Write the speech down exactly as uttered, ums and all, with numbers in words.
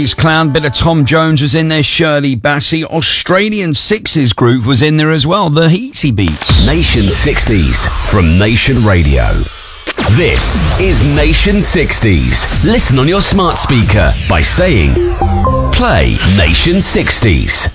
Clown, bit of Tom Jones was in there, Shirley Bassey. Australian Sixes group was in there as well, the Heaty Beats. Nation sixties from Nation Radio. This is Nation sixties. Listen on your smart speaker by saying, play Nation sixties.